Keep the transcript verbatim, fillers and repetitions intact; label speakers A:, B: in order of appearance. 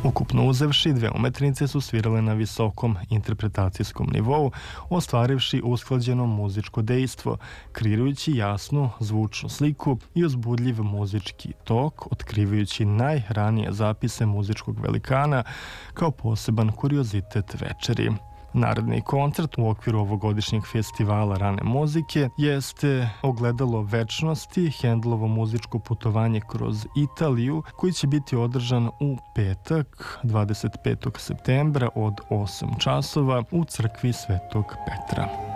A: Ukupno uzevši, dve umetnice su svirale na visokom interpretacijskom nivou, ostvarivši usklađeno muzičko dejstvo, kreirajući jasnu zvučnu sliku i uzbudljiv muzički tok, otkrivajući najranije zapise muzičkog velikana kao poseban kuriozitet večeri. Naredni koncert u okviru ovogodišnjeg festivala rane muzike jeste Ogledalo večnosti, Handlovo muzičko putovanje kroz Italiju, koji će biti održan u petak, dvadeset petog septembra od osam časova u crkvi Svetog Petra.